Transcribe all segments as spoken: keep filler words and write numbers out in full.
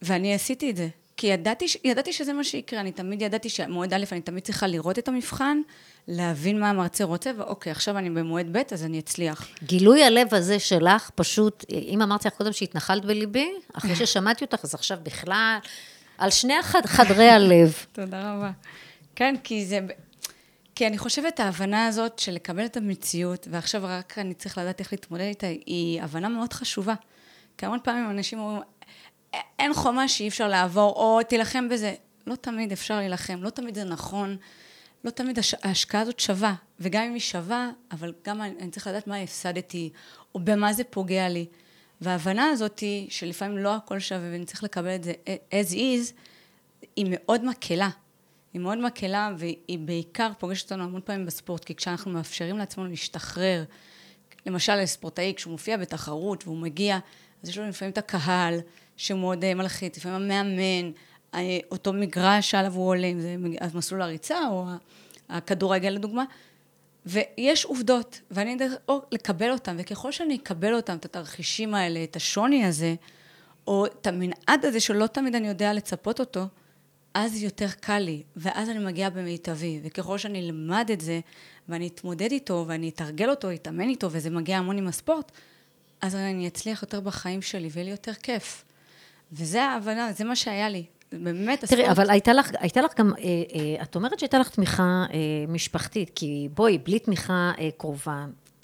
ואני עשיתי את זה. כי ידעתי, ידעתי שזה מה שיקרה, אני תמיד ידעתי שמועד א', אני תמיד צריכה לראות את המבחן, להבין מה המרצה רוצה, ואוקיי, עכשיו אני במועד ב', אז אני אצליח. גילוי הלב הזה שלך, פשוט, אם אמרתי לך קודם שהתנחלת בליבי, אחרי ששמעתי אותך, אז עכשיו בכלל, על שני חדרי הלב. תודה רבה. כן, כי זה, כי אני חושבת ההבנה הזאת של לקבל את המציאות, ועכשיו רק אני צריך לדעת איך להתמודד איתה, היא הבנה מאוד חשובה. כי המון פעמים אנשים אומרים, אין חומה שאי אפשר לעבור, או תילחם בזה. לא תמיד אפשר להילחם, לא תמיד זה נכון, לא תמיד ההשקעה הזאת שווה, וגם אם היא שווה, אבל גם אני צריך לדעת מה הפסדתי, או במה זה פוגע לי. וההבנה הזאת היא, שלפעמים לא הכל שווה, ואני צריך לקבל את זה as is, היא מאוד מקלה. היא מאוד מקלה, והיא בעיקר פוגשת אותנו המון פעמים בספורט, כי כשאנחנו מאפשרים לעצמנו להשתחרר, למשל לספורטאי, כשהוא מופיע בתחרות, והוא מגיע, אז יש לו לפעמים את הקהל, שהוא מאוד מלחיץ, לפעמים המאמן, אותו מגרש שעליו הוא עולה, אם זה מסלול הריצה או הכדורגל לדוגמה, ויש עובדות, ואני צריך לקבל אותם, וככל שאני אקבל אותם, את התרחישים האלה, את השוני הזה, או את המנעד הזה שלא תמיד אני יודע לצפות אותו, אז יותר קל לי, ואז אני מגיעה במיטבי, וככל שאני אלמד את זה, ואני אתמודד איתו, ואני אתרגל אותו, אתאמן איתו, וזה מגיע המון עם הספורט, אז אני אצליח יותר בחיים שלי, ויהיה לי יותר כיף. וזה ההבנה, זה מה שהיה לי. באמת, תראי, הספורט... אבל הייתה לך, הייתה לך גם, אה, אה, את אומרת שהייתה לך תמיכה אה, משפחתית, כי בואי, בלי תמיכה אה, קרובה,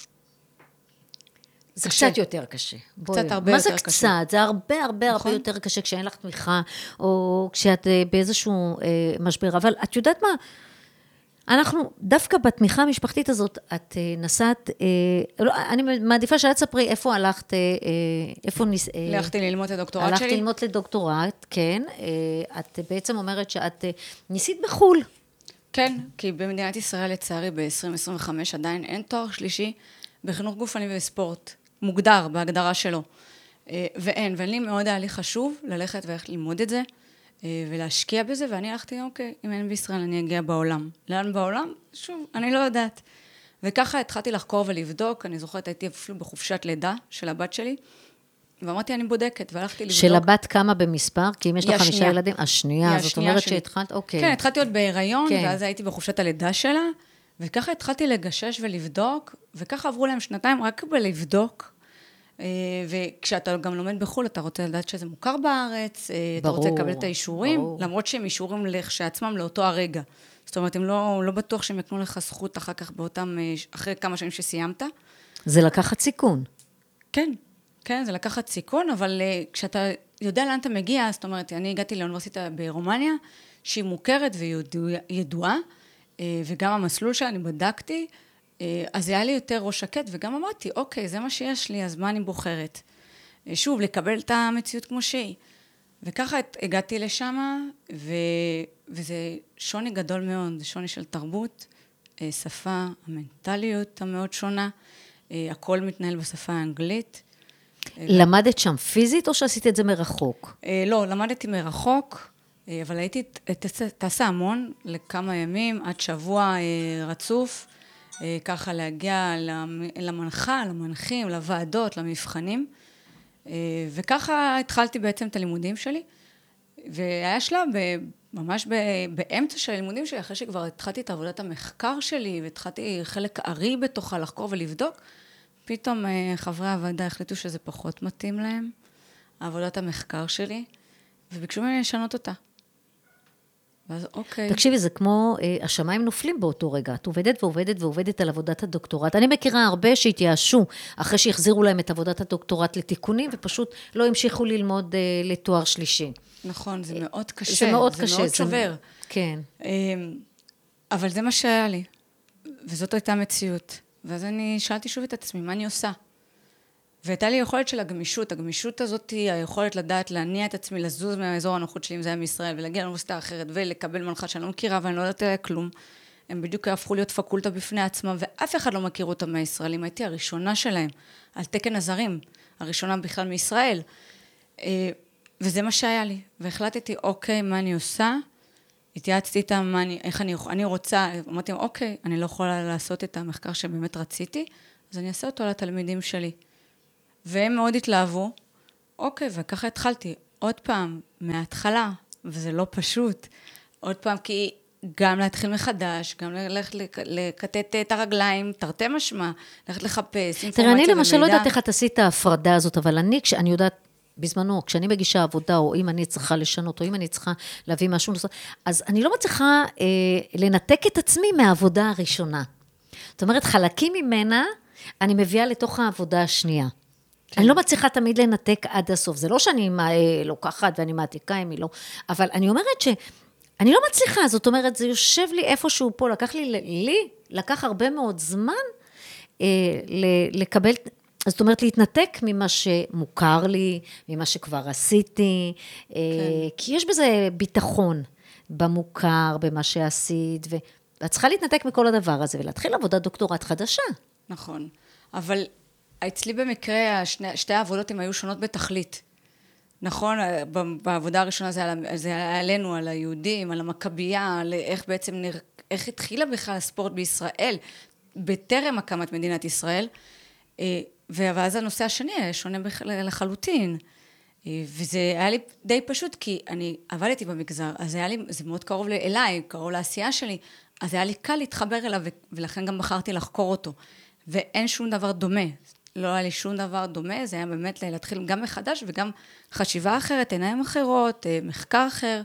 זה קשה. קצת יותר קשה. בואי, קצת הרבה יותר קשה. מה זה קצת? זה הרבה הרבה נכון? הרבה יותר קשה כשאין לך תמיכה, או כשאת אה, באיזשהו אה, משבר. אבל את יודעת מה? אנחנו, דווקא בתמיכה המשפחתית הזאת, את נסעת, לא, אני מעדיפה שאת ספרי איפה הלכת, איפה ניס... הלכתי ללמוד את הדוקטורט הלכת שלי. הלכת ללמוד לדוקטורט, כן. את בעצם אומרת שאת ניסית בחול. כן, כי במדינת ישראל לצערי ב-עשרים עשרים וחמש עדיין אין תואר שלישי בחינוך גופני וספורט, מוגדר בהגדרה שלו. ואין, ולי מאוד היה לי חשוב ללכת וללכת ללמוד את זה, ולהשקיע בזה, ואני הלכתי, אוקיי, אם אין בישראל, אני אגיע בעולם. לאן בעולם? שוב, אני לא יודעת. וככה התחלתי לחקור ולבדוק, אני זוכרת, הייתי אפילו בחופשת לידה של הבת שלי, ואמרתי, אני בודקת, והלכתי לבדוק. של הבת כמה במספר? כי אם יש לך חמישה ילדים, השנייה, זאת אומרת שהתחלת, אוקיי. כן, התחלתי עוד בהיריון, ואז הייתי בחופשת הלידה שלה, וככה התחלתי לגשש ולבדוק, וככה עברו להם שנתיים רק בלבדוק, וכשאתה גם לומד בחו"ל, אתה רוצה לדעת שזה מוכר בארץ, אתה רוצה לקבל את האישורים, למרות שהם אישורים לכשעצמם לאותו הרגע. זאת אומרת, הם לא, לא בטוח שהם יקנו לך זכות אחר כך באותם, אחרי כמה שנים שסיימת. זה לקחת סיכון. כן, כן, זה לקחת סיכון, אבל כשאתה יודע לאן אתה מגיע, זאת אומרת, אני הגעתי לאוניברסיטה ברומניה, שהיא מוכרת וידועה, וגם המסלול שאני בדקתי, אז היה לי יותר ראש שקט, וגם אמרתי, אוקיי, זה מה שיש לי, אז מה אני בוחרת? שוב, לקבל את המציאות כמו שהיא. וככה הגעתי לשם, ו... וזה שוני גדול מאוד, זה שוני של תרבות, שפה, המנטליות המאוד שונה, הכל מתנהל בשפה האנגלית. למדת שם פיזית, או שעשית את זה מרחוק? לא, למדתי מרחוק, אבל הייתי, תעשה המון, לכמה ימים, עד שבוע רצוף, ככה להגיע למנחה, למנחים, לוועדות, למבחנים, וככה התחלתי בעצם את הלימודים שלי, והיה שלב ממש באמצע של הלימודים שלי, אחרי שכבר התחלתי את עבודת המחקר שלי, והתחלתי חלק ארי בתוכה לחקור ולבדוק, פתאום חברי הוועדה החליטו שזה פחות מתאים להם, עבודת המחקר שלי, וביקשו ממני לשנות אותה. ואז אוקיי. תקשיבי, זה כמו, אה, השמיים נופלים באותו רגע. את עובדת ועובדת ועובדת על עבודת הדוקטורט. אני מכירה הרבה שהתייאשו, אחרי שהחזירו להם את עבודת הדוקטורט לתיקונים, ופשוט לא המשיכו ללמוד אה, לתואר שלישי. נכון, זה מאוד קשה. זה מאוד זה קשה. מאוד זה שובר. מאוד... כן. אה, אבל זה מה שהיה לי. וזאת הייתה מציאות. ואז אני שאלתי שוב את עצמי, מה אני עושה? והייתה לי יכולת של הגמישות. הגמישות הזאת היא היכולת לדעת להניע את עצמי, לזוז מהאזור הנוחות שלי, אם זה היה מישראל, ולהגיע לאוניברסיטה אחרת, ולקבל מנחה שאני לא מכירה, ואני לא יודעת עליה כלום. הם בדיוק הפכו להיות פקולטה בפני עצמם, ואף אחד לא מכיר אותם מהישראלים. הייתי הראשונה שלהם, על תקן הזרים, הראשונה בכלל מישראל. וזה מה שהיה לי. והחלטתי, אוקיי, מה אני עושה? התייעצתי איתם, מה אני, איך אני, אני רוצה, אמרתי, אוקיי, אני לא יכולה לעשות את המחקר שבאמת רציתי, אז אני אעשה אותו לתלמידים שלי. והם מאוד התלהבו, אוקיי, וככה התחלתי. עוד פעם, מההתחלה, וזה לא פשוט. עוד פעם, כי גם להתחיל מחדש, גם ללכת לקטט את הרגליים, תרתי משמע, ללכת לחפש אינפורמציה ומידע. תראה, אני למשל לא יודעת איך את עשית ההפרדה הזאת, אבל אני, כשאני יודעת, בזמנו, כשאני מגישה עבודה, או אם אני צריכה לשנות, או אם אני צריכה להביא משהו נוסף, אז אני לא מצליחה אה, לנתק את עצמי מהעבודה הראשונה. זאת אומרת, חלקים ממנה, אני מביאה לתוך העבודה השנייה. כן. אני לא מצליחה תמיד לנתק עד הסוף. זה לא שאני אה, לוקחת ואני מעתיקה אם היא לא, אבל אני אומרת ש... אני לא מצליחה, זאת אומרת, זה יושב לי איפשהו פה, לקח לי, לי, לקח הרבה מאוד זמן אה, לקבל, זאת אומרת, להתנתק ממה שמוכר לי, ממה שכבר עשיתי, אה, כן. כי יש בזה ביטחון במוכר, במה שעשית, ואת צריכה להתנתק מכל הדבר הזה, ולהתחיל עבודת דוקטורט חדשה. נכון, אבל אצלי במקרה, השני, שתי העבודות הן היו שונות בתכלית. נכון, בעבודה הראשונה זה היה, זה היה עלינו, על היהודים, על המכבייה, על איך בעצם, נר... איך התחילה בכלל הספורט בישראל, בטרם הקמת מדינת ישראל, ואז הנושא השני היה שונה לחלוטין, וזה היה לי די פשוט, כי אני עבדתי במגזר, אז היה לי, זה מאוד קרוב אליי, קרוב לעשייה שלי, אז היה לי קל להתחבר אליו, ולכן גם בחרתי לחקור אותו, ואין שום דבר דומה, לא היה לי שום דבר דומה, זה היה באמת להתחיל גם מחדש וגם חשיבה אחרת, עיניים אחרות, מחקר אחר.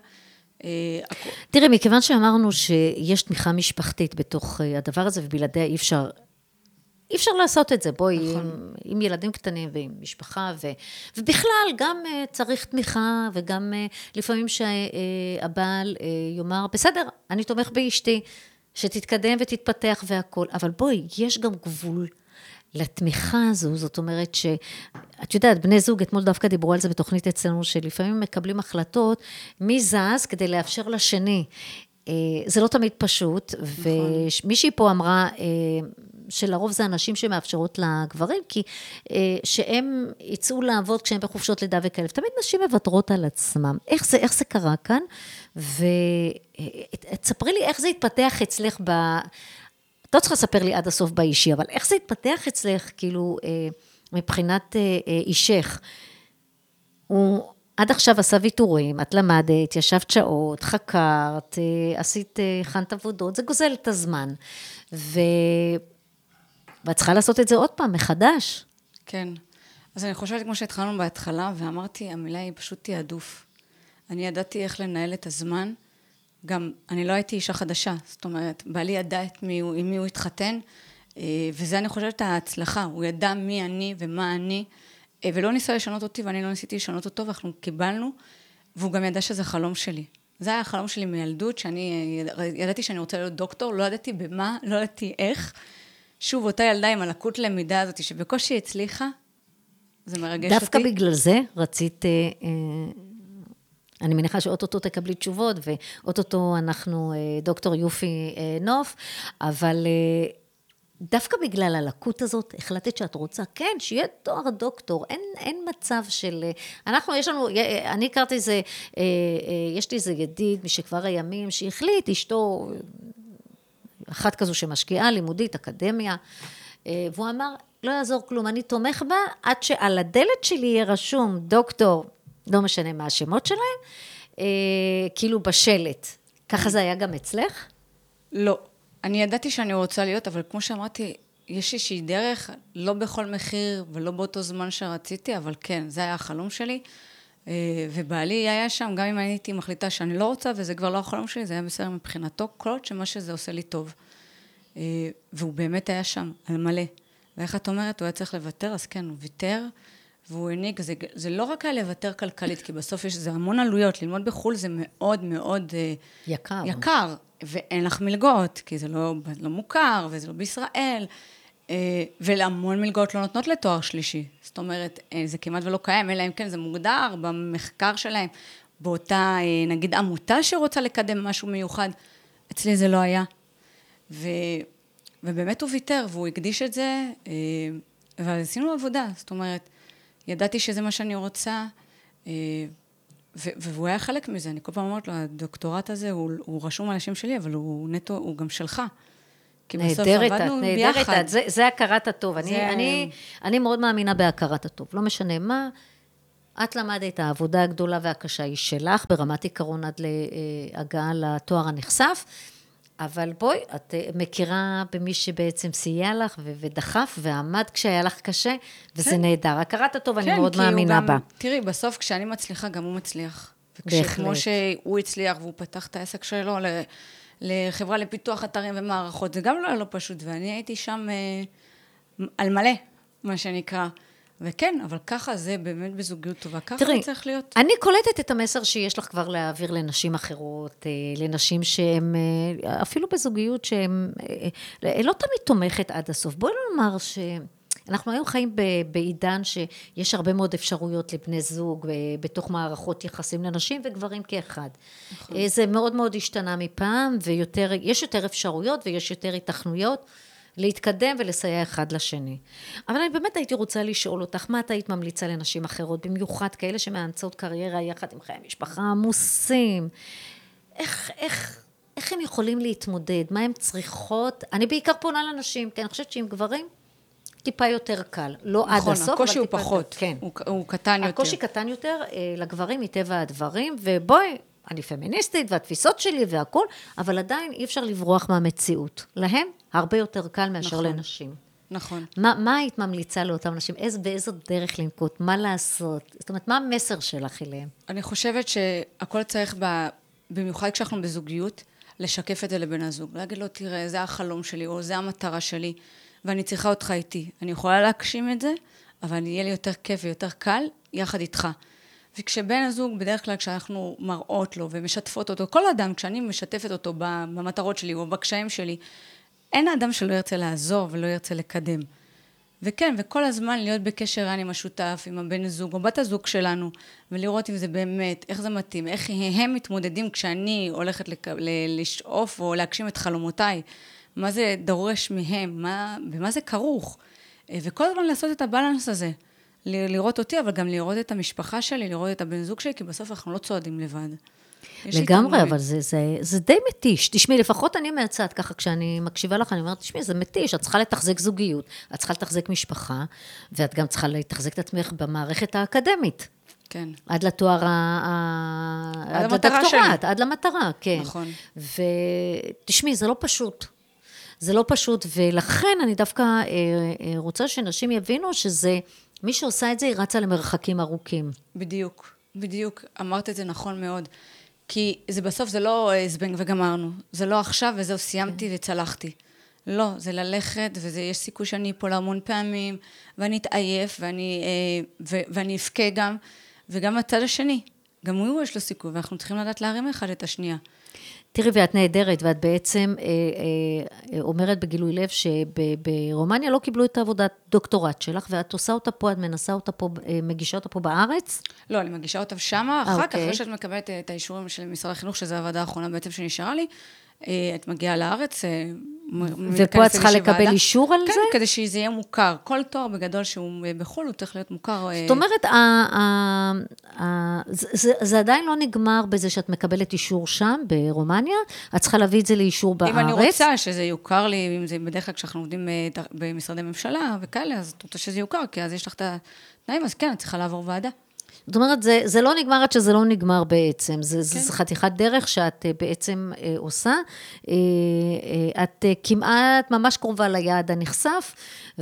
תראי, מכיוון שאמרנו שיש תמיכה משפחתית בתוך הדבר הזה, ובלעדיה אי אפשר, אי אפשר לעשות את זה, בואי, נכון. עם, עם ילדים קטנים ועם משפחה, ו, ובכלל גם צריך תמיכה, וגם לפעמים שהבעל יאמר, בסדר, אני תומך באשתי, שתתקדם ותתפתח והכל, אבל בואי, יש גם גבול, לתמיכה הזו, זאת אומרת שאת יודעת, בני זוג, אתמול דווקא דיברו על זה בתוכנית אצלנו, שלפעמים מקבלים החלטות, מי זז כדי לאפשר לשני. זה לא תמיד פשוט, נכון. ומישהי פה אמרה, שלרוב זה אנשים שמאפשרות לגברים, כי שהם יצאו לעבוד כשהם בחופשות לידה וכאלה, תמיד נשים מוותרות על עצמם. איך זה, איך זה קרה כאן? ותספרי לי איך זה התפתח אצלך ב... את לא צריכה לספר לי עד הסוף באישי, אבל איך זה התפתח אצלך, כאילו, מבחינת אישך? הוא עד עכשיו עשה ויתורים, את למדת, ישבת שעות, חקרת, עשית, הכנת עבודות, זה גוזל את הזמן. ו... ואת צריכה לעשות את זה עוד פעם, מחדש. כן. אז אני חושבת, כמו שהתחלנו בהתחלה, ואמרתי, המילה היא פשוט תיעדוף. אני ידעתי איך לנהל את הזמן, גם אני לא הייתי אישה חדשה, זאת אומרת, בעלי ידע את מי הוא, עם מי הוא התחתן, וזה אני חושבת ההצלחה, הוא ידע מי אני ומה אני, ולא ניסה לשנות אותי, ואני לא ניסיתי לשנות אותו, ואנחנו קיבלנו, והוא גם ידע שזה חלום שלי. זה היה החלום שלי מילדות, שאני ידעתי שאני רוצה להיות דוקטור, לא ידעתי במה, לא ידעתי איך. שוב, אותה ילדה עם הלקות למידה הזאת, שבקושי הצליחה, זה מרגש דווקא אותי. דווקא בגלל זה רצית... אני מניחה שאוטוטו תקבלי תשובות, ואוטוטו אנחנו דוקטור יופי נוף, אבל דווקא בגלל הלקות הזאת, החלטת שאת רוצה, כן, שיהיה תואר דוקטור, אין, אין מצב של, אנחנו, יש לנו, אני הכרתי זה, יש לי איזה ידיד משכבר הימים, שהחליט, אשתו, אחת כזו שמשקיעה, לימודית, אקדמיה, והוא אמר, לא יעזור כלום, אני תומך בה, עד שעל הדלת שלי יהיה רשום דוקטור, לא משנה מה השמות שלהם, אה, כאילו בשלט. ככה זה היה גם אצלך? לא. אני ידעתי שאני רוצה להיות, אבל כמו שאמרתי, יש איזושהי דרך, לא בכל מחיר ולא באותו זמן שרציתי, אבל כן, זה היה החלום שלי, אה, ובעלי היה שם, גם אם הייתי מחליטה שאני לא רוצה, וזה כבר לא החלום שלי, זה היה בסדר מבחינתו, כל עוד שמה שזה עושה לי טוב. אה, והוא באמת היה שם, על מלא. ואיך את אומרת, הוא היה צריך לוותר, אז כן, הוא ויתר, והוא העניק, זה, זה לא רק היה לוותר כלכלית, כי בסוף יש, זה המון עלויות, ללמוד בחול זה מאוד מאוד יקר. יקר, ואין לך מלגות, כי זה לא, לא מוכר, וזה לא בישראל, ולהמון מלגות לא נותנות לתואר שלישי. זאת אומרת, זה כמעט ולא קיים, אלא אם כן זה מוגדר במחקר שלהם, באותה, נגיד, עמותה שרוצה לקדם משהו מיוחד, אצלי זה לא היה. ו, ובאמת הוא ויתר, והוא הקדיש את זה, ועשינו עבודה, זאת אומרת, ידעתי שזה מה שאני רוצה, והוא היה חלק מזה. אני כל פעם אומרת לו, הדוקטורט הזה, הוא, הוא רשום על השם שלי, אבל הוא נטו, הוא גם שלך. כי בסוף עבדנו ביחד. זה, זה הכרת הטוב. זה... אני, אני, אני מאוד מאמינה בהכרת הטוב. לא משנה מה, את למדת, העבודה הגדולה והקשה היא שלך, ברמת עיקרון עד להגעה לתואר הנחשף, אבל בואי, את מכירה במי שבעצם סייע לך ודחף ועמד כשהיה לך קשה, וזה כן. נהדר. הכרת הטוב, כן, אני מאוד מאמינה בה. תראי, בסוף כשאני מצליחה, גם הוא מצליח. וכמו שהוא הצליח והוא פתח את העסק שלו לחברה לפיתוח אתרים ומערכות, זה גם לא היה לא פשוט, ואני הייתי שם אה, על מלא, מה שנקרא. וכן, אבל ככה זה באמת בזוגיות טובה, ככה תראי, זה צריך להיות. אני קולטת את המסר שיש לך כבר להעביר לנשים אחרות, לנשים שהן, אפילו בזוגיות שהן, לא תמיד תומכת עד הסוף. בואי נאמר שאנחנו היום חיים בעידן שיש הרבה מאוד אפשרויות לבני זוג, בתוך מערכות יחסים לנשים וגברים כאחד. נכון. זה מאוד מאוד השתנה מפעם, ויש יותר אפשרויות ויש יותר התכנויות, להתקדם ולסייע אחד לשני. אבל אני באמת הייתי רוצה לשאול אותך, מה את היית ממליצה לנשים אחרות, במיוחד כאלה שמאמצות קריירה יחד עם חיי משפחה עמוסים? איך, איך, איך הם יכולים להתמודד? מה הם צריכות? אני בעיקר פונה לנשים, כי אני חושבת שעם גברים, טיפה יותר קל. לא נכון, עד הסוף, הקושי הוא פחות. כן. הוא, הוא קטן יותר. הקושי קטן יותר לגברים מטבע הדברים, ובואי, אני פמיניסטית והתפיסות שלי והכל, אבל עדיין אי אפשר לברוח מהמציאות. להם הרבה יותר קל מאשר נכון, לנשים. נכון. מה, מה היית ממליצה לאותם נשים? איז, באיזו דרך לנקוט? מה לעשות? זאת אומרת, מה המסר שלך אליהם? אני חושבת שהכל צריך, ב, במיוחד כשאנחנו בזוגיות, לשקף את זה לבן הזוג. להגיד לו, תראה, זה החלום שלי, או זה המטרה שלי, ואני צריכה אותך איתי. אני יכולה להגשים את זה, אבל יהיה לי יותר כיף ויותר קל יחד איתך. וכשבן הזוג, בדרך כלל כשאנחנו מראות לו ומשתפות אותו, כל אדם, כשאני משתפת אותו במטרות שלי או בקשיים שלי, אין האדם שלא ירצה לעזור ולא ירצה לקדם. וכן, וכל הזמן להיות בקשר עם השותף, עם הבן הזוג או בת הזוג שלנו, ולראות אם זה באמת, איך זה מתאים, איך הם מתמודדים כשאני הולכת לשאוף או להגשים את חלומותיי, מה זה דורש מהם, מה, במה זה כרוך. וכל הזמן לעשות את הבלנס הזה. לראות אותי, אבל גם לראות את המשפחה שלי, לראות את הבן זוג שלי, כי בסוף אנחנו לא צועדים לבד. לגמרי, אבל זה, זה, זה די מתיש. תשמעי, לפחות אני מהצד, ככה כשאני מקשיבה לך, אני אומרת, תשמעי, זה מתיש, את צריכה לתחזק זוגיות, את צריכה לתחזק משפחה, ואת גם צריכה לתחזק את עצמך במערכת האקדמית. כן. עד לתואר, עד לדוקטורט, עד למטרה, כן. נכון. ותשמעי, זה לא פשוט. זה לא פשוט, ולכן אני דווקא רוצה שנשים יבינו שזה, מי שעושה את זה, היא רצה למרחקים ארוכים. בדיוק, בדיוק. אמרת את זה נכון מאוד. כי זה בסוף, זה לא זבנג וגמרנו. זה לא עכשיו, וזהו, סיימתי וצלחתי. לא, זה ללכת, ויש סיכוי שאני אפול המון פעמים, ואני אתעייף, ואני, ו, ואני אפקה גם, וגם הצד השני. גם הוא יש לו סיכוי, ואנחנו צריכים לדעת להרים אחד את השנייה. תראי, ואת נהדרת, ואת בעצם אה, אה, אומרת בגילוי לב שברומניה לא קיבלו את העבודת דוקטורט שלך, ואת עושה אותה פה, את מנסה אותה פה, אה, מגישה אותה פה בארץ? לא, אני מגישה אותה שמה, אחר כך, אחרי שאת מקבלת את האישורים של משרד החינוך, שזו הוועדה האחרונה בעצם שנשארה לי, אה, את מגיעה לארץ, אה, ופה את צריכה לקבל ועדה. אישור על כן, זה? כן, כדי שזה יהיה מוכר. כל תואר בגדול שהוא בחול, הוא צריך להיות מוכר. זאת אומרת, ה, ה, ה, זה, זה, זה עדיין לא נגמר בזה שאת מקבלת אישור שם, ברומניה, את צריכה להביא את זה לאישור בארץ. אם אני רוצה שזה יוכר לי, אם זה בדרך כלל כשאנחנו עובדים במשרדי ממשלה וכאלה, אז את רוצה שזה יוכר, כי אז יש לך את התנאים, אז כן, את צריכה לעבור ועדה. זאת אומרת, זה, זה לא נגמר עד שזה לא נגמר בעצם, זה, כן. זה חתיכת דרך שאת בעצם אה, עושה, אה, אה, את אה, כמעט ממש קרובה ליעד הנחשף,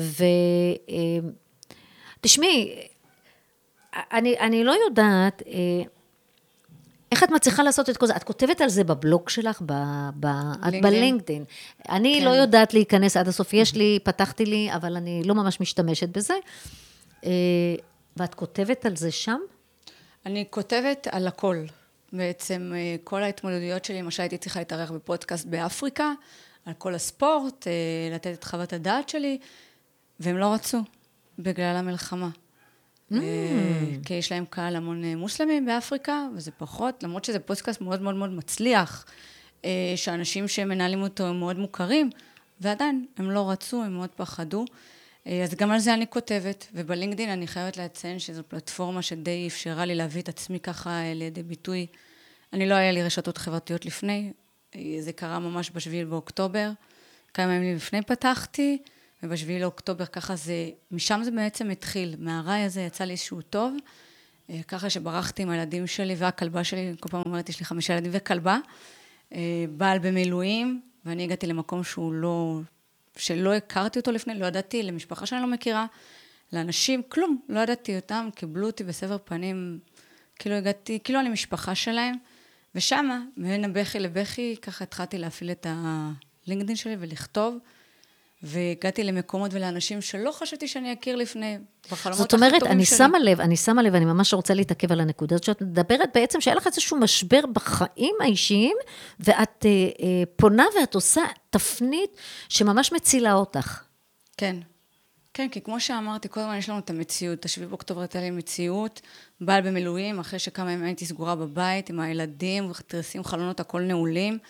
ותשמעי, אה, אני, אני לא יודעת, אה, איך את מצליחה לעשות את כל זה? את כותבת על זה בבלוג שלך, ב, ב, את בלינקדין. אני כן. לא יודעת להיכנס עד הסוף, יש לי, פתחתי לי, אבל אני לא ממש משתמשת בזה. אה, ואת כותבת על זה שם? אני כותבת על הכל. בעצם כל ההתמודדויות שלי, למשל הייתי צריכה להתארח בפודקאסט באפריקה, על כל הספורט, לתת את חוות הדעת שלי, והם לא רצו, בגלל המלחמה. Mm. כי יש להם קהל המון מוסלמים באפריקה, וזה פחות, למרות שזה פודקאסט מאוד מאוד מאוד מצליח, שאנשים שמנהלים אותו הם מאוד מוכרים, ועדיין הם לא רצו, הם מאוד פחדו. אז גם על זה אני כותבת, ובלינקדין אני חייבת לציין שזו פלטפורמה שדי אפשרה לי להביא את עצמי ככה לידי ביטוי. אני לא היה לי רשתות חברתיות לפני, זה קרה ממש בשביל באוקטובר, כמה ימים לפני פתחתי, ובשביל לאוקטובר ככה זה, משם זה בעצם התחיל, מהרעי הזה יצא לי איזשהו טוב, ככה שברחתי עם הילדים שלי והכלבה שלי, כל פעם אומרת, יש לי חמישה ילדים וכלבה, בעל במילואים, ואני הגעתי למקום שהוא לא, שלא הכרתי אותו לפני, לא ידעתי, למשפחה שאני לא מכירה, לאנשים, כלום, לא ידעתי אותם, קיבלו אותי בסבר פנים, כאילו הגעתי, כאילו אני משפחה שלהם, ושמה, בין הבכי לבכי, ככה התחלתי להפעיל את הלינקדין שלי ולכתוב, והגעתי למקומות ולאנשים שלא חשבתי שאני אכיר לפני, בחלומות זאת אומרת, הכי טובים אני שלי. שמה לב, אני שמה לב, אני ממש רוצה להתעכב על הנקודה הזאת, שאת מדברת בעצם שהיה לך איזשהו משבר בחיים האישיים, ואת אה, אה, פונה ואת עושה תפנית שממש מצילה אותך. כן. כן, כי כמו שאמרתי, כל הזמן יש לנו את המציאות, השביעי באוקטובר הייתה לי מציאות, בעל במילואים, אחרי שכמה ימים הייתי סגורה בבית, עם הילדים, תרסים חלונות, הכל נעולים.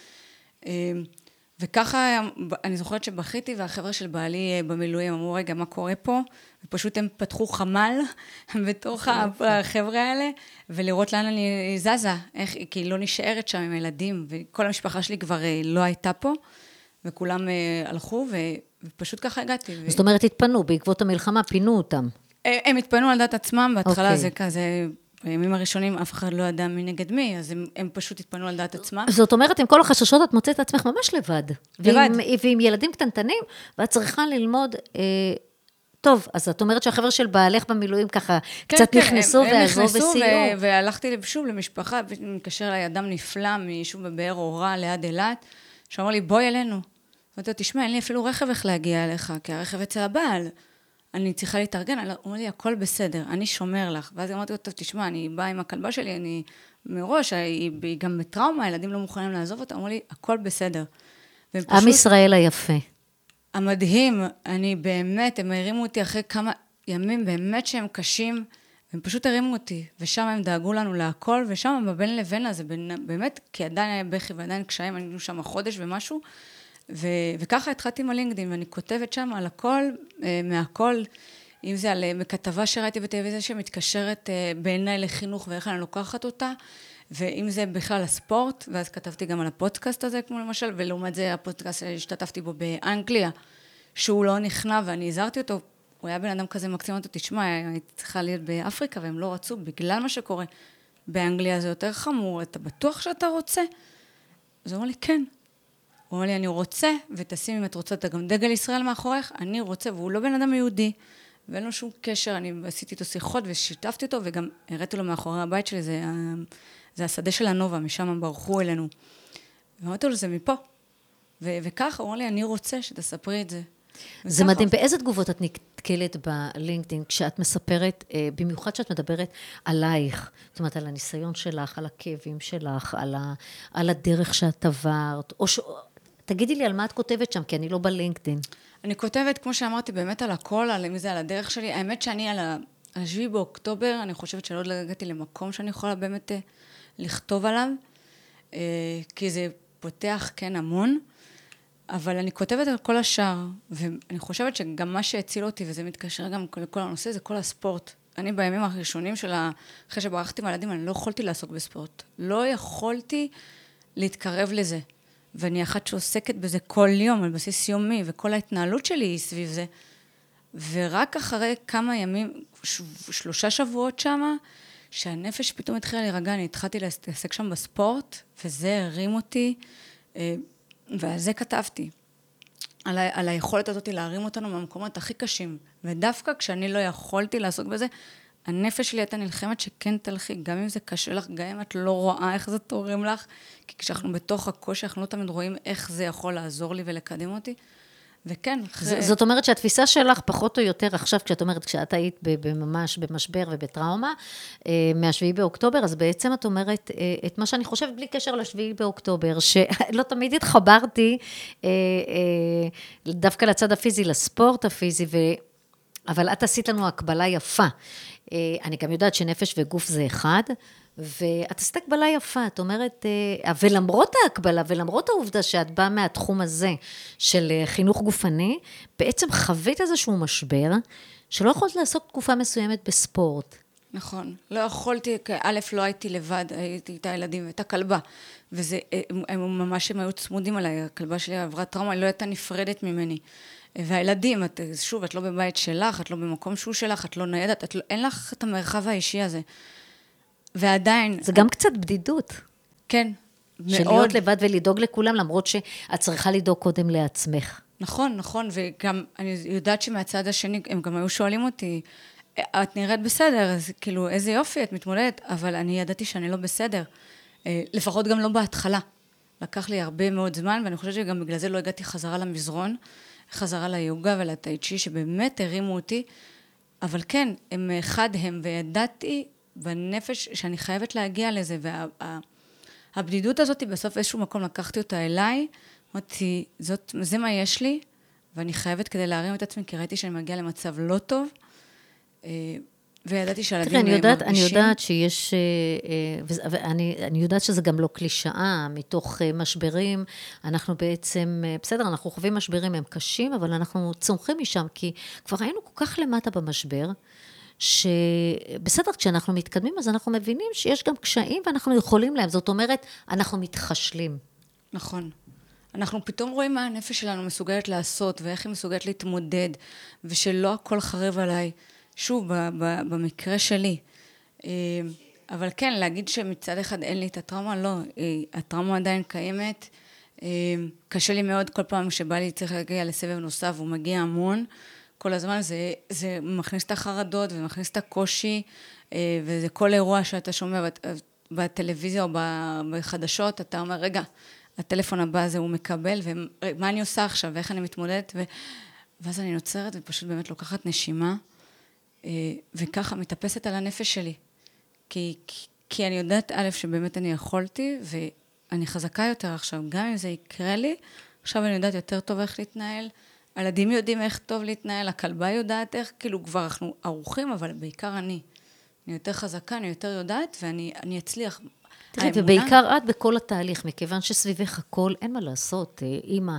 וככה, אני זוכרת שבכיתי, והחבר'ה של בעלי במילואים אמרו, רגע, מה קורה פה? ופשוט הם פתחו חמ"ל בתוך החבר'ה האלה, ולראות לאן אני זזה, איך, כי היא לא נשארת שם עם הילדים, וכל המשפחה שלי כבר לא הייתה פה, וכולם הלכו, ופשוט ככה הגעתי. זאת אומרת, התפנו, בעקבות המלחמה, פינו אותם. הם התפנו על דעת עצמם, בהתחלה זה כזה, בימים הראשונים אף אחד לא ידע מי נגד מי, אז הם, הם פשוט התפנו על דעת עצמם. זאת אומרת, עם כל החששות את מוצאת את עצמך ממש לבד. לבד. ועם, ועם ילדים קטנטנים, ואת צריכה ללמוד, אה, טוב, אז את אומרת שהחבר של בעלך במילואים ככה, כן, קצת כן, נכנסו הם, ועזרו הם נכנסו וסייעו. ו- והלכתי שוב למשפחה, ומתקשר לי אדם נפלא, משוב בבאר אורה ליד אילת, שאמר לי, בואי אלינו. ואתה, תשמע, אין לי אפילו רכב איך להגיע אליך, כי הרכב אצל הבעל. אני צריכה להתארגן, הוא אומר לי, הכל בסדר, אני שומר לך. ואז אמרתי לו, טוב, תשמע, אני באה עם הכלבה שלי, אני מראש, היא, היא גם בטראומה, הילדים לא מוכנים לעזוב אותה, הוא אומר לי, הכל בסדר. עם ישראל היפה. המדהים, אני באמת, הם הרימו אותי אחרי כמה ימים, באמת שהם קשים, הם פשוט הרימו אותי, ושם הם דאגו לנו להכל, ושם בבין לבין הזה, באמת, כי עדיין היה בכי ועדיין קשיים, היינו שם חודש ומשהו, ו- וככה התחלתי עם הלינקדין, ואני כותבת שם על הכל, מהכל, אם זה על כתבה שראיתי בטלוויזיה שמתקשרת בעיניי לחינוך, ואיך אני לוקחת אותה, ואם זה בכלל הספורט, ואז כתבתי גם על הפודקאסט הזה, כמו למשל, ולעומת זה הפודקאסט שהשתתפתי בו באנגליה, שהוא לא נכנע, ואני הזהרתי אותו, הוא היה בן אדם כזה מקסים אותו, תשמע, הייתי צריכה להיות באפריקה, והם לא רצו, בגלל מה שקורה. באנגליה זה יותר חמור, אתה בטוח שאתה רוצה? אז הוא אומר לי, כן. הוא אומר לי, אני רוצה, ותשים אם את רוצה, אתה גם דגל ישראל מאחוריך, אני רוצה, והוא לא בן אדם יהודי, ואין לו שום קשר, אני עשיתי איתו שיחות ושיתפתי אותו, וגם הראיתי לו מאחורי הבית שלי, זה, זה השדה של הנובה, משם הם ברחו אלינו. ואמרתי לו, זה מפה. ו- וככה, הוא אומר לי, אני רוצה שתספרי את זה. זה מדהים, באיזה תגובות את נתקלת בלינקדין, כשאת מספרת, במיוחד שאת מדברת עלייך, זאת אומרת, על הניסיון שלך, על הכאבים שלך, על, ה- על הדרך שאת עברת, או ש... תגידי לי על מה את כותבת שם, כי אני לא בלינקדין. אני כותבת, כמו שאמרתי, באמת על הכל, על אם זה על הדרך שלי. האמת שאני על השביעי באוקטובר, אני חושבת שלא עוד הגעתי למקום שאני יכולה באמת לכתוב עליו, כי זה פותח כן המון, אבל אני כותבת על כל השאר, ואני חושבת שגם מה שהציל אותי, וזה מתקשר גם לכל הנושא, זה כל הספורט. אני בימים הראשונים של אחרי שברחתי מהילדים, אני לא יכולתי לעסוק בספורט. לא יכולתי להתקרב לזה. ואני אחת שעוסקת בזה כל יום, על בסיס יומי, וכל ההתנהלות שלי היא סביב זה. ורק אחרי כמה ימים, שלושה שבועות שמה, שהנפש פתאום התחילה להירגע, אני התחלתי להתעסק שם בספורט, וזה הרים אותי, ועל זה כתבתי. על, ה- על היכולת הזאת להרים אותנו מהמקומות הכי קשים. ודווקא כשאני לא יכולתי לעסוק בזה, הנפש שלי הייתה נלחמת שכן תלכי, גם אם זה קשה לך, גם אם את לא רואה איך זה תורם לך, כי כשאנחנו בתוך הקושי, אנחנו לא תמיד רואים איך זה יכול לעזור לי ולקדם אותי. וכן, אחרי... זאת אומרת שהתפיסה שלך פחות או יותר עכשיו, כשאת אומרת, כשאת היית ממש במשבר ובטראומה, מהשביעי באוקטובר, אז בעצם את אומרת את מה שאני חושבת בלי קשר לשביעי באוקטובר, שלא תמיד התחברתי דווקא לצד הפיזי, לספורט הפיזי, ו... אבל את עשית לנו הקבלה יפה. אני גם יודעת שנפש וגוף זה אחד, ואת עשית הקבלה יפה, את אומרת, ולמרות ההקבלה, ולמרות העובדה שאת באה מהתחום הזה של חינוך גופני, בעצם חווית איזשהו משבר, שלא יכולת לעסוק תקופה מסוימת בספורט. נכון, לא יכולתי, א', לא הייתי לבד, הייתי איתה ילדים, הייתה כלבה, וזה, הם ממש הם היו צמודים עליי, הכלבה שלי עברה טראומה, היא לא הייתה נפרדת ממני. והילדים, את, שוב, את לא בבית שלך, את לא במקום שהוא שלך, את לא ניידת, את לא, אין לך את המרחב האישי הזה. ועדיין... זה גם קצת בדידות. כן, מאוד. של להיות לבד ולדאוג לכולם, למרות שאת צריכה לדאוג קודם לעצמך. נכון, נכון, וגם אני יודעת שמהצד השני, הם גם היו שואלים אותי, את נראית בסדר, אז כאילו, איזה יופי, את מתמודדת, אבל אני ידעתי שאני לא בסדר. לפחות גם לא בהתחלה. לקח לי הרבה מאוד זמן, ואני חושבת שגם בגלל זה לא הגעתי חזרה למזרון, חזרה ליוגה ולטייצ'י, שבאמת הרימו אותי, אבל כן, הם אחד הם, וידעתי בנפש שאני חייבת להגיע לזה, והבדידות הזאת בסוף איזשהו מקום לקחתי אותה אליי, אמרתי, זאת, זה מה יש לי, ואני חייבת כדי להרים את עצמי, כי ראיתי שאני מגיעה למצב לא טוב, וידעתי שהילדים מרגישים. תראה, אני יודעת, יודעת שיש, ואני אני יודעת שזה גם לא קלישאה, מתוך משברים, אנחנו בעצם, בסדר, אנחנו חווים משברים, הם קשים, אבל אנחנו צומחים משם, כי כבר היינו כל כך למטה במשבר, שבסדר, כשאנחנו מתקדמים, אז אנחנו מבינים שיש גם קשיים, ואנחנו יכולים להם, זאת אומרת, אנחנו מתחשלים. נכון. אנחנו פתאום רואים מה הנפש שלנו מסוגלת לעשות, ואיך היא מסוגלת להתמודד, ושלא הכל חרב עליי. שוב, במקרה שלי. אבל כן, להגיד שמצד אחד אין לי את הטראומה, לא. הטראומה עדיין קיימת. קשה לי מאוד כל פעם שבא לי צריך להגיע לסבב נוסף, הוא מגיע המון. כל הזמן זה, זה מכניס את החרדות ומכניס את הקושי, וזה כל אירוע שאתה שומע בטלוויזיה או בחדשות, אתה אומר, רגע, הטלפון הבא הזה הוא מקבל, ומה אני עושה עכשיו, ואיך אני מתמודדת, ו... ואז אני נוצרת ופשוט באמת לוקחת נשימה, וככה מתאפסת על הנפש שלי. כי, כי אני יודעת, א', שבאמת אני יכולתי, ואני חזקה יותר עכשיו, גם אם זה יקרה לי, עכשיו אני יודעת יותר טוב איך להתנהל, הילדים יודעים איך טוב להתנהל, הכלבה יודעת איך, כאילו כבר אנחנו ערוכים, אבל בעיקר אני. אני יותר חזקה, אני יותר יודעת, ואני אני אצליח. תראי, ובעיקר את בכל התהליך, מכיוון שסביבך הכל, אין מה לעשות, אימא,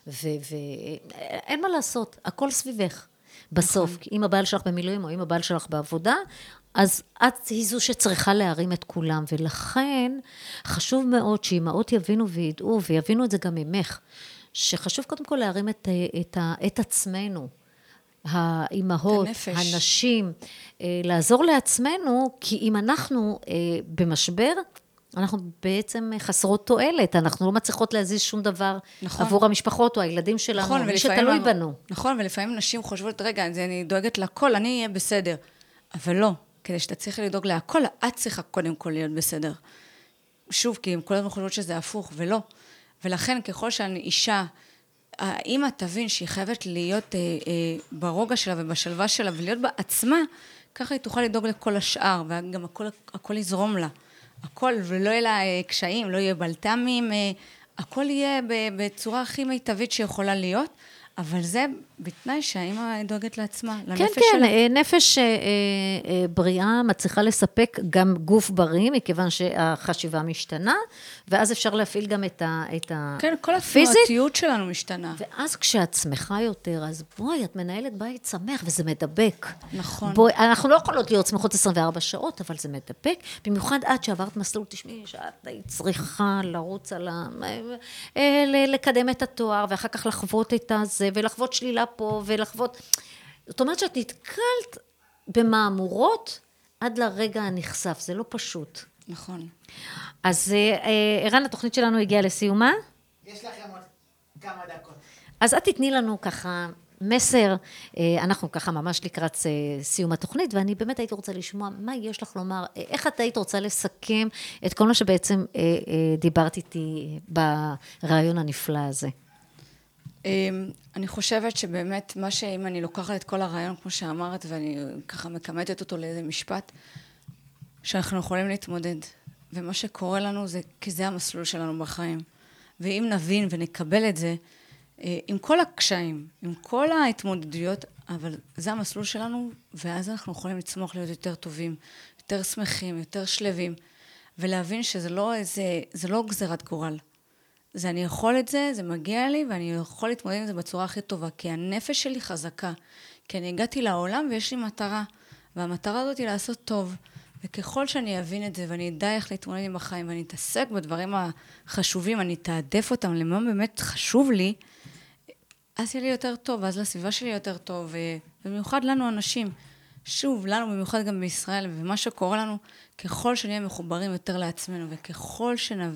ואין מה לעשות, הכל סביבך. בסוף, אם הבעל שלך במילואים, או אם הבעל שלך בעבודה, אז את היא זו שצריכה להרים את כולם, ולכן חשוב מאוד שאימהות יבינו וידעו, ויבינו את זה גם ממך, שחשוב קודם כל להרים את, את, את עצמנו, האימהות, הנשים, לעזור לעצמנו, כי אם אנחנו במשבר, אנחנו בעצם חסרות תועלת, אנחנו לא מצליחות להזיז שום דבר נכון. עבור המשפחות או הילדים שלנו, נכון, מי שתלוי בנו. נכון, ולפעמים נשים חושבות, רגע, אני דואגת לכל, אני אהיה בסדר. אבל לא, כדי שתצליחי לדאוג להכל, את צריכה קודם כל להיות בסדר. שוב, כי הם כל הזמן חושבות שזה הפוך, ולא. ולכן, ככל שאני אישה, האמא תבין שהיא חייבת להיות אה, אה, ברוגע שלה ובשלווה שלה, ולהיות בעצמה, ככה היא תוכל לדאוג לכל השאר, וגם הכל, הכל יזרום לה. הכל, ולא יהיה לה קשיים, לא יהיה בלתמים, הכל יהיה בצורה הכי מיטבית שיכולה להיות, אבל זה בתנאי שהאמא דואגת לעצמה, לנפש כן, שלה. כן, כן, נפש בריאה מצליחה לספק גם גוף בריא, מכיוון שהחשיבה משתנה, ואז אפשר להפעיל גם את הפיזית. כן, כל התנועתיות שלנו משתנה. ואז כשאת שמחה יותר, אז בואי, את מנהלת בית שמח, וזה מדבק. נכון. בואי, אנחנו לא יכולות להיות שמחות עשרים וארבע שעות, אבל זה מדבק, במיוחד עד שעברת מסלול, תשמעי, שאת צריכה לרוץ על ה... לקדם את התואר, ואחר כך לחוות את הזה, ולחוות שלילה פה, ולחוות... זאת אומרת שאת נתקלת במאמורות עד לרגע הנחשף, זה לא פשוט. נכון. אז ערן, התוכנית שלנו הגיעה לסיומה? יש לכם עוד כמה דקות. אז את תתני לנו ככה מסר, אנחנו ככה ממש לקראת סיום התוכנית, ואני באמת הייתי רוצה לשמוע מה יש לך לומר, איך את היית רוצה לסכם את כל מה שבעצם דיברת איתי ברעיון הנפלא הזה. אני חושבת שבאמת מה שאם אני לוקחת את כל הרעיון, כמו שאמרת, ואני ככה מקמטת אותו לאיזה משפט, שאנחנו יכולים להתמודד. ומה שקורה לנו זה, כי זה המסלול שלנו בחיים. ואם נבין ונקבל את זה, עם כל הקשיים, עם כל ההתמודדויות, אבל זה המסלול שלנו, ואז אנחנו יכולים לצמוח להיות יותר טובים, יותר שמחים, יותר שלווים, ולהבין שזה לא איזה, זה לא גזירת גורל. זה אני יכול את זה, זה מגיע לי, ואני יכול להתמודד עם זה בצורה הכי טובה, כי הנפש שלי חזקה, כי אני הגעתי לעולם ויש לי מטרה, והמטרה הזאת היא לעשות טוב, וככל שאני אבין את זה, ואני אדע איך להתמודד עם החיים, ואני אתעסק בדברים החשובים, אני אתעדף אותם למה באמת חשוב לי, אז יהיה לי יותר טוב, ואז לסביבה שלי יותר טוב, ובמיוחד לנו אנשים, שוב, לנו במיוחד גם בישראל, ומה שקורה לנו, ככל שנהיה מחוברים יותר לעצמנו, וככל שנבין,